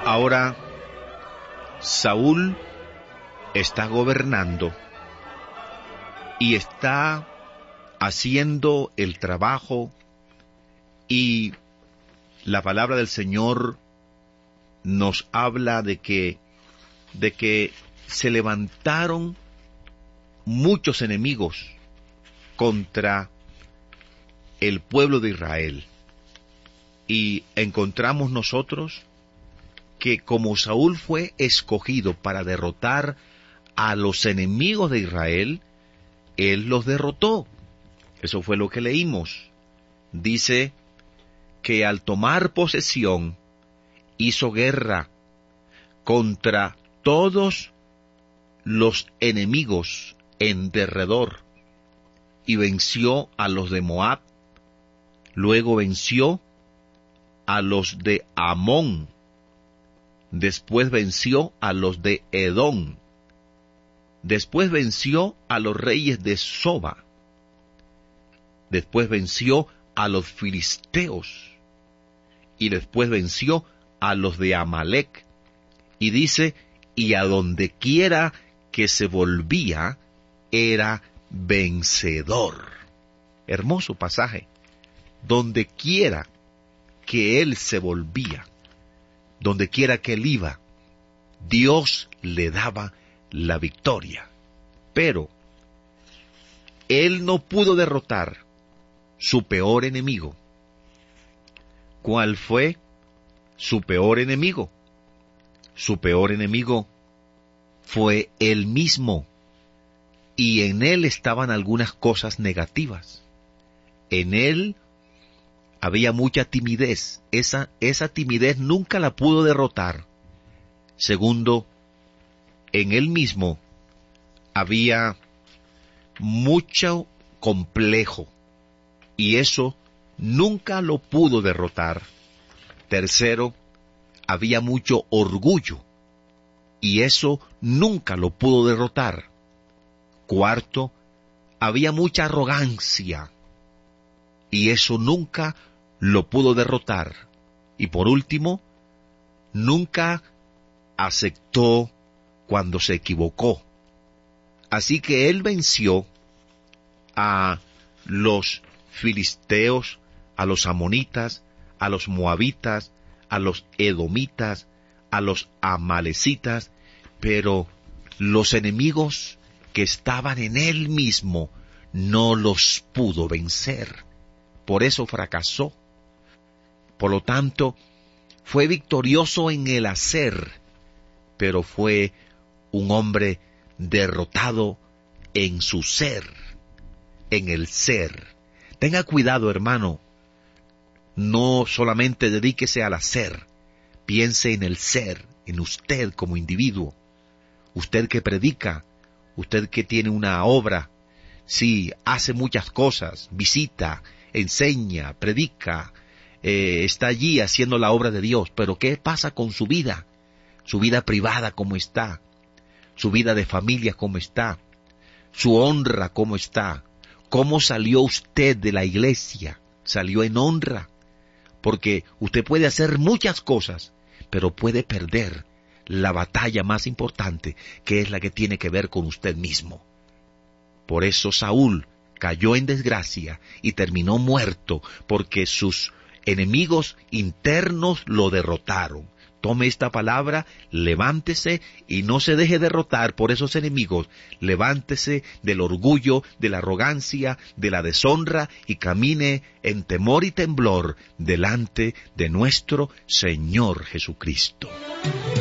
Ahora, Saúl está gobernando y está haciendo el trabajo, y la palabra del Señor nos habla de que se levantaron muchos enemigos contra el pueblo de Israel. Y encontramos nosotros que como Saúl fue escogido para derrotar a los enemigos de Israel, él los derrotó. Eso fue lo que leímos. Dice que al tomar posesión, hizo guerra contra todos los enemigos en derredor, y venció a los de Moab. Luego venció a los de Amón. Después venció a los de Edom. Después venció a los reyes de Soba. Después venció a los filisteos. Y después venció a los de Amalec. Y dice, y a donde quiera que se volvía, era vencedor. Hermoso pasaje. Donde quiera que él se volvía, donde quiera que él iba, Dios le daba la victoria. Pero él no pudo derrotar su peor enemigo. ¿Cuál fue su peor enemigo? Su peor enemigo fue él mismo, y en él estaban algunas cosas negativas. En él había mucha timidez. Esa timidez nunca la pudo derrotar. Segundo, en él mismo había mucho complejo, y eso nunca lo pudo derrotar. Tercero, había mucho orgullo, y eso nunca lo pudo derrotar. Cuarto, había mucha arrogancia, y eso nunca lo pudo derrotar. Y por último, nunca aceptó cuando se equivocó. Así que él venció a los filisteos, a los amonitas, a los moabitas, a los edomitas, a los amalecitas, pero los enemigos que estaban en él mismo no los pudo vencer. Por eso fracasó. Por lo tanto, fue victorioso en el hacer, pero fue un hombre derrotado en su ser, en el ser. Tenga cuidado, hermano. No solamente dedíquese al hacer, piense en el ser, en usted como individuo. Usted que predica, usted que tiene una obra, sí, hace muchas cosas, visita, enseña, predica, está allí haciendo la obra de Dios, pero ¿qué pasa con su vida? Su vida privada, ¿cómo está? Su vida de familia, ¿cómo está? Su honra, ¿cómo está? ¿Cómo salió usted de la iglesia? ¿Salió en honra? Porque usted puede hacer muchas cosas, pero puede perder la batalla más importante, que es la que tiene que ver con usted mismo. Por eso Saúl cayó en desgracia y terminó muerto, porque sus enemigos internos lo derrotaron. Tome esta palabra, levántese y no se deje derrotar por esos enemigos. Levántese del orgullo, de la arrogancia, de la deshonra, y camine en temor y temblor delante de nuestro Señor Jesucristo.